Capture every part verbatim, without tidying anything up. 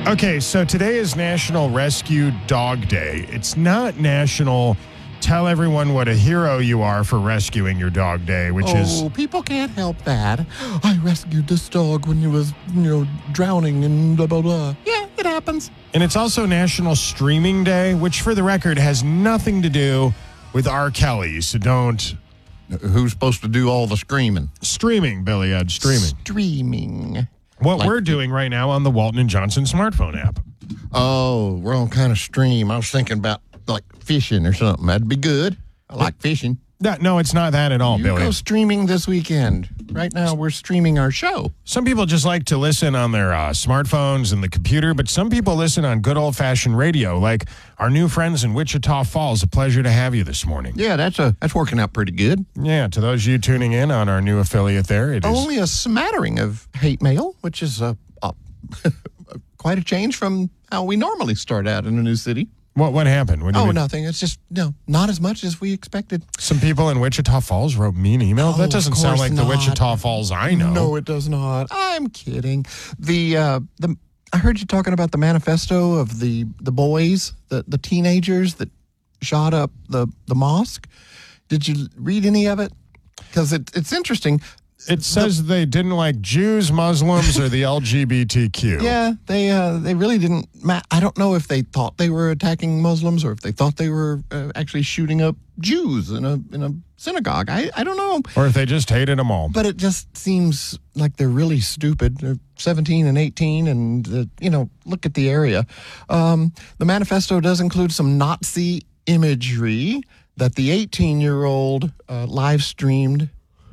Okay, so today is National Rescue Dog Day. It's not National Tell Everyone What a Hero You Are for Rescuing Your Dog Day, which oh, is... Oh, people can't help that. I rescued this dog when he was, you know, drowning and blah, blah, blah. Yeah, it happens. And it's also National Streaming Day, which, for the record, has nothing to do with R. Kelly, so don't... Who's supposed to do all the screaming? Streaming, Billy Ed, streaming. Streaming. What Like- we're doing right now on the Walton and Johnson smartphone app. Oh, wrong kind of stream. I was thinking about, like, fishing or something. That'd be good. I like fishing. No, no, it's not that at all, You Billy. go streaming this weekend. Right now, we're streaming our show. Some people just like to listen on their uh, smartphones and the computer, but some people listen on good old-fashioned radio, like our new friends in Wichita Falls. A pleasure to have you this morning. Yeah, that's a that's working out pretty good. Yeah, to those of you tuning in on our new affiliate there, it is... Only a smattering of hate mail, which is a, a quite a change from how we normally start out in a new city. What what happened? What do you Oh, mean? nothing. It's just, no, not as much as we expected. Some people in Wichita Falls wrote me an email? Oh, that doesn't of sound course like the not. Wichita Falls I know. No, it does not. I'm kidding. The uh, the I heard you talking about the manifesto of the, the boys, the, the teenagers that shot up the, the mosque. Did you read any of it? Because it, it's interesting. It says they didn't like Jews, Muslims, or the L G B T Q. Yeah, they uh, they really didn't. Ma- I don't know if they thought they were attacking Muslims or if they thought they were uh, actually shooting up Jews in a in a synagogue. I, I don't know. Or if they just hated them all. But it just seems like they're really stupid. They're seventeen and eighteen, and uh, you know, look at the area. Um, the manifesto does include some Nazi imagery that the eighteen-year-old uh, live streamed.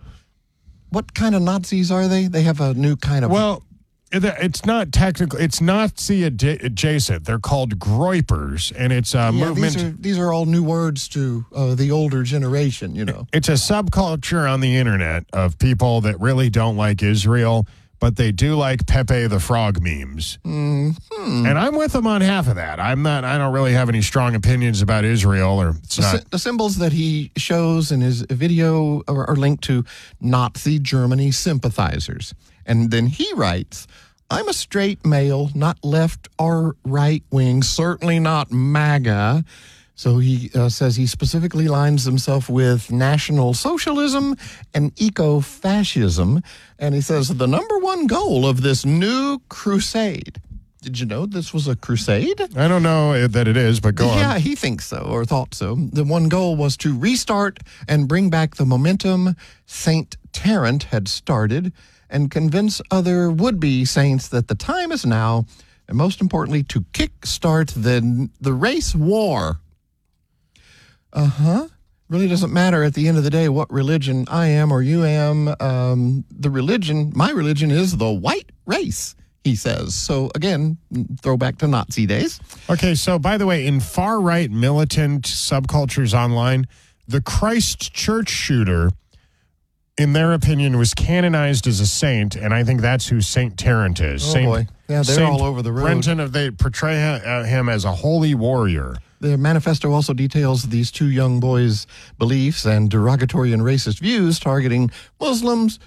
What kind of Nazis are they? They have a new kind of... Well, it's not technical. It's Nazi ad- adjacent. They're called Groypers, and it's a yeah, movement. These are, these are all new words to uh, the older generation, you know. It's a subculture on the internet of people that really don't like Israel, but they do like Pepe the Frog memes. Mm-hmm. And I'm with them on half of that. I'm not. I don't really have any strong opinions about Israel, or it's The, not. sy- the symbols that he shows in his video are, are linked to Nazi Germany sympathizers. And then he writes, I'm a straight male, not left or right wing, certainly not MAGA. So he uh, says he specifically lines himself with National Socialism and eco-fascism. And he says the number one goal of this new crusade. Did you know this was a crusade? I don't know that it is, but go on. Yeah, he thinks so, or thought so. The one goal was to restart and bring back the momentum Saint Tarrant had started and convince other would-be saints that the time is now, and most importantly, to kick-start the, the race war. Uh-huh. Really doesn't matter at the end of the day what religion I am or you am. Um, the religion, my religion is the white race, he says. So, again, throwback to Nazi days. Okay, so by the way, in far-right militant subcultures online, the Christchurch shooter, in their opinion, was canonized as a saint, and I think that's who Saint Tarrant is. Oh, Saint, boy. Yeah, they're Saint all over the road. Brenton, of they portray uh, him as a holy warrior. The manifesto also details these two young boys' beliefs and derogatory and racist views targeting Muslims,